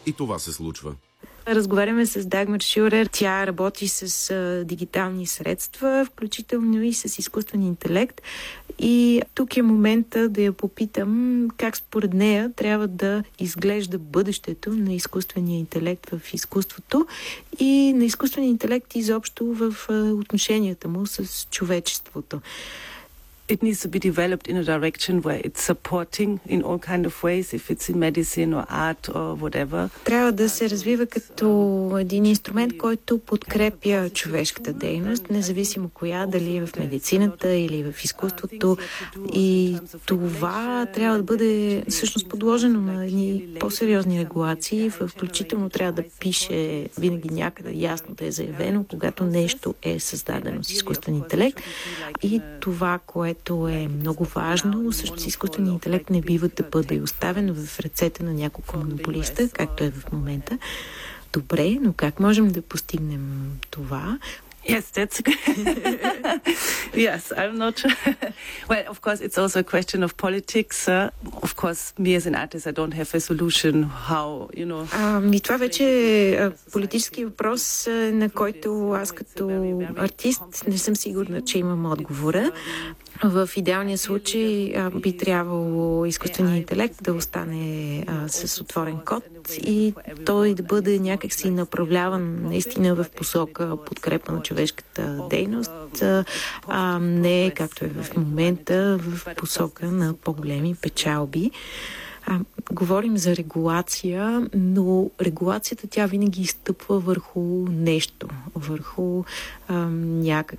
И това се случва. Разговаряме с Дагмар Шюрер. Тя работи с дигитални средства, включително и с изкуствен интелект. И тук е момента да я попитам как според нея трябва да изглежда бъдещето на изкуствения интелект в изкуството и на изкуствения интелект изобщо в отношенията му с човечеството. It needs to be developed in a direction where it's supporting in all kind of ways, if it's in medicine or art or whatever. Трябва да се развива като един инструмент, който подкрепя човешката дейност, независимо коя, дали е в медицината или в изкуството. И това трябва да бъде всъщност подложено на едни по-сериозни регулации, включително трябва да пише винаги някъде ясно да е заявено, когато нещо е създадено с изкуствен интелект. И това, което е много важно, всъщност изкуственият интелект не бива да бъде оставен в ръцете на няколко монополиста, както е в момента. Добре, но как можем да постигнем това? Yes, that's yes, I'm not sure. Well, of course, it's also a question of politics. Of course, me as an artist, I don't have a solution how, you know... И това вече е политически въпрос, на който аз като артист не съм сигурна, че имам отговора. В идеалния случай би трябвало изкуственият интелект да остане с отворен код и той да бъде някакси направляван наистина в посока подкрепа на човешката дейност, а не както е в момента в посока на по-големи печалби. Говорим за регулация, но регулацията тя винаги изстъпва върху нещо, върху